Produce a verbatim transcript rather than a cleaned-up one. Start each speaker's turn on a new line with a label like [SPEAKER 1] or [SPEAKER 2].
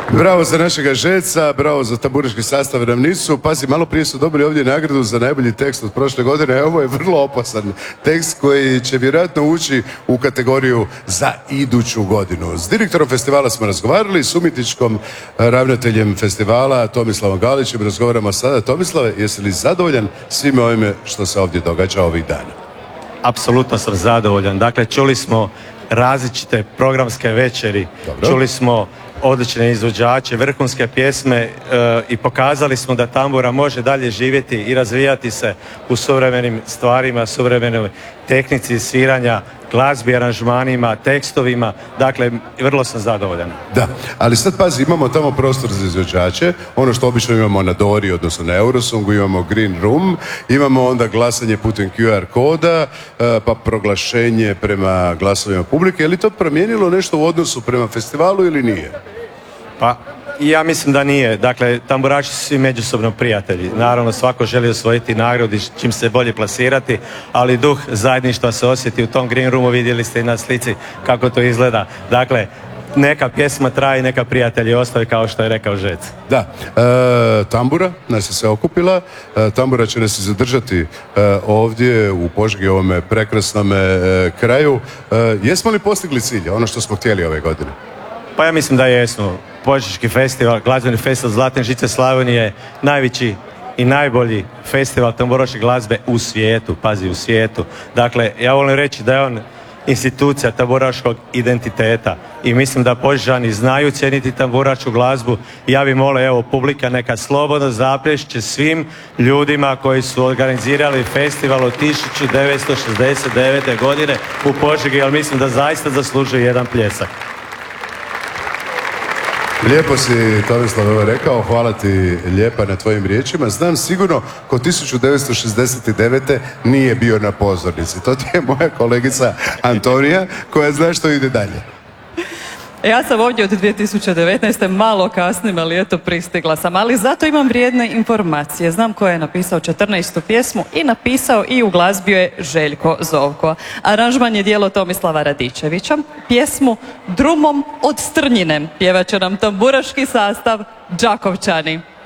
[SPEAKER 1] Bravo za našega Žeca, bravo za tamburaški sastav Ravnicu. Pazi, malo prije su dobili ovdje nagradu za najbolji tekst od prošle godine. Ovo je vrlo opasan tekst koji će vjerojatno ući u kategoriju za iduću godinu. S direktorom festivala smo razgovarali, s umjetničkom ravnateljem festivala Tomislavom Galićem razgovaramo sada. Tomislave, jesi li zadovoljan svime ovime što se ovdje događa ovih dana?
[SPEAKER 2] Apsolutno sam zadovoljan. Dakle, čuli smo različite programske večeri,
[SPEAKER 1] Dobro.
[SPEAKER 2] Čuli smo odlične izvođače, vrhunske pjesme e, i pokazali smo da tambura može dalje živjeti i razvijati se u suvremenim stvarima, suvremenoj tehnici sviranja, glazbi, aranžmanima, tekstovima. Dakle, vrlo sam zadovoljan.
[SPEAKER 1] Da, ali sad pazi, imamo tamo prostor za izvođače, ono što obično imamo na Dori, odnosno na Eurosongu, imamo Green Room, imamo onda glasanje putem Q R koda, pa proglašenje prema glasovima publike. Je li to promijenilo nešto u odnosu prema festivalu ili nije?
[SPEAKER 2] Pa, ja mislim da nije. Dakle, tamburači su svi međusobno prijatelji. Naravno, svako želi osvojiti nagradu i čim se bolje plasirati, ali duh zajedništva se osjeti u tom Green Roomu, vidjeli ste i na slici kako to izgleda. Dakle, neka pjesma traje, neka prijatelji ostaju, kao što je rekao Žec.
[SPEAKER 1] Da, e, tambura nas je se okupila, e, tambura će nas i zadržati e, ovdje u Požegi, ovome prekrasnom e, kraju. E, jesmo li postigli cilj, ono što smo htjeli ove godine?
[SPEAKER 2] Pa ja mislim da jesmo. Požeški festival, glazbeni festival Zlatne žice Slavonije, najveći i najbolji festival tamburaške glazbe u svijetu, pazi, u svijetu. Dakle, ja volim reći da je on institucija tamburaškog identiteta i mislim da Požežani znaju cijeniti tamburačku glazbu. Ja bih molio, evo, publika neka slobodno zaplješće svim ljudima koji su organizirali festival od tisuću devetsto šezdeset devete. godine u Požegi, ali mislim da zaista zaslužuje jedan pljesak.
[SPEAKER 1] Lijepo si, Tomislav, ovo rekao, hvala ti lijepa na tvojim riječima. Znam sigurno, ko tisuću devetsto šezdeset devete. nije bio na pozornici. To ti je moja kolegica Antonija, koja zna što ide dalje.
[SPEAKER 3] Ja sam ovdje od dvije tisuće devetnaeste. malo kasnim, ali eto, pristigla sam. Ali zato imam vrijedne informacije. Znam ko je napisao četrnaestu pjesmu i napisao i uglazbio je Željko Zovko. Aranžman je djelo Tomislava Radičevića. Pjesmu Drumom od Strnjine pjevat će nam tamburaški sastav Đakovčani.